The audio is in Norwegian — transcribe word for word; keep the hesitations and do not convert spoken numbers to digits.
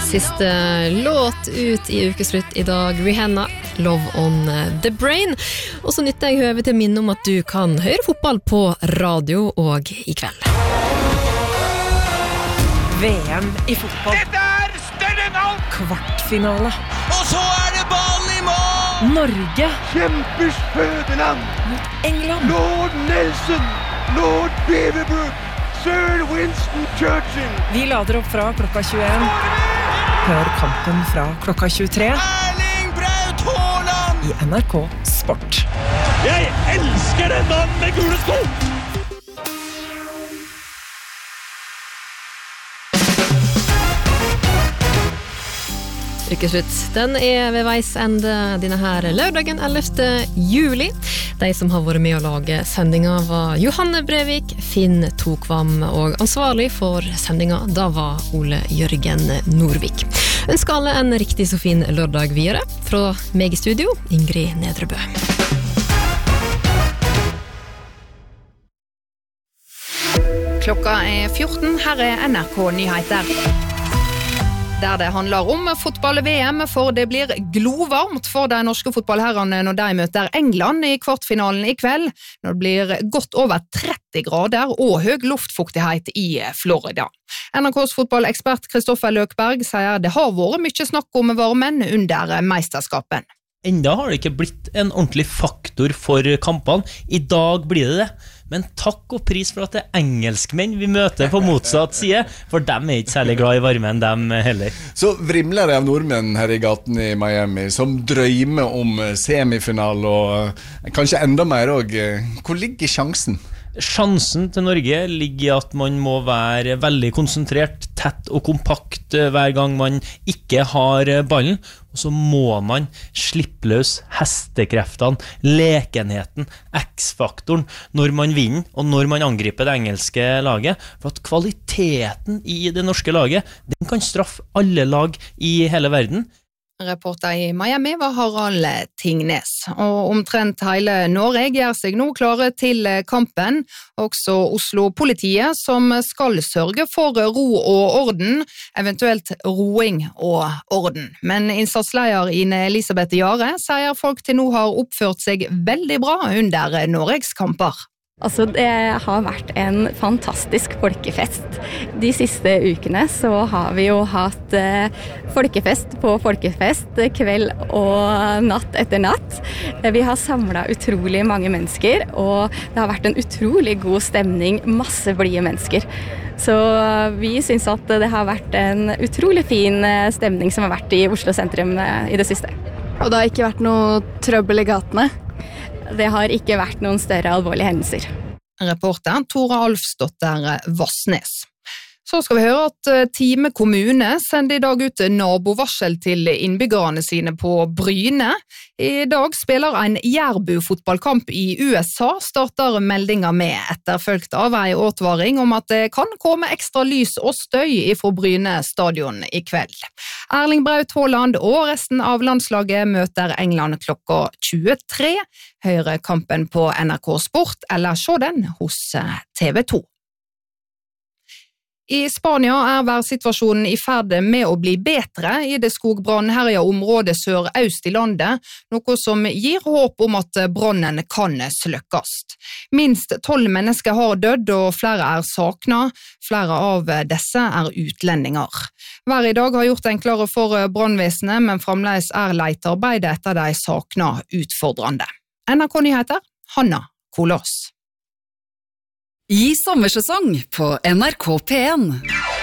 Siste låt ut i ukeslutt i dag, Rihanna, Love on the Brain. Og så nytter jeg høve til å minne om at du kan høre fotball på radio og i kveld. V M i fotball. Dette er større enn alt! Kvartfinale. Og så er det ballen i mål! Norge Kjempers fødenland mot England. Lord Nelson, Lord Beaverbrook, Sir Winston Churchill. Vi lader opp fra klokka tjueen. Hør kampen fra klokka tjuetre. Erling Braut Haaland! I N R K Sport. Jeg elsker den mannen med gule sko! Ukeslutt, den er ved veis ende denne her lørdagen ellevte juli. De som har vært med å lage sendinga var Johanne Brevik, Finn Tokvam, og ansvarlig for sendinga da var Ole Jørgen Norvik. Ønsker alle en riktig så fin lørdag videre. Fra meg i studio, Ingrid Nedrebø. Klokka er fjorten, her er N R K Nyheter. Der det handler om fotball-V M, for det blir glovarmt for de norske fotballherrene når de møter England i kvartfinalen i kveld, når det blir godt over tretti grader og høy luftfuktighet i Florida. N R K's fotballekspert Kristoffer Løkberg sier det har vært mye snakk om varmen under mesterskapen. Enda har det ikke blitt en ordentlig faktor for kampene. I dag blir det det. Men takk og pris for at det er engelskmenn vi møter på motsatt side, for dem er ikke særlig glad i varmen, dem heller. Så vrimler det av nordmenn her i gaten i Miami, som drømmer om semifinal og kanskje enda mer også. Hvor ligger sjansen? Sjansen til Norge ligger i at man må være veldig konsentrert, tett og kompakt hver gang man ikke har ballen, og så må man slippe løs hestekreftene, lekenheten, X-faktoren når man vinner og når man angriper det engelske laget, for at kvaliteten i det norske laget, den kan straffe alle lag i hele verden. Reporter i Miami var Harald Tingnes, og omtrent hele Norge gjør seg nå klare til kampen. Også Oslo-politiet som skal sørge for ro og orden, eventuelt roing og orden. Men innsatsleder Ine Elisabeth Jare sier folk til nå har oppført seg veldig bra under Norges kamper. Altså, det har vært en fantastisk folkefest. De siste ukene så har vi jo hatt eh, folkefest på folkefest, kveld og natt etter natt. Vi har samlet utrolig mange mennesker, og det har vært en utrolig god stemning, masse blide mennesker. Så vi synes at det har vært en utrolig fin stemning som har vært i Oslo sentrum i det siste. Og det har ikke vært noe trøbbel i gatene? Det har ikke vært noen større alvorlige hendelser. Reporter Tora Alfsdotter Vassnes. Så skal vi høre at Time kommune sender i dag ut nabovarsel til innbyggerne sine på Bryne. I dag spiller en Jærbu-fotballkamp i U S A, starter meldinga med etterfølgt av en advaring om at det kan komme ekstra lys og støy fra Bryne stadion i kveld. Erling Braut Haaland og resten av landslaget møter England klokka tjuetre. Høre kampen på N R K Sport, eller se den hos T V to. I Spania er værsituasjonen i ferd med å bli bedre i det skogbrannherja området sør-øst i landet, noe som gir håp om at brannen kan sløkkes. Minst tolv mennesker har dødd og flere er sakna. Flere av disse er utlendinger. Hver i dag har gjort enklere for brannvesenet, men fremdeles er letearbeidet etter de sakna utfordrende. N R K Nyheter, Hanna Kolås. I sommersesong på N R K P en.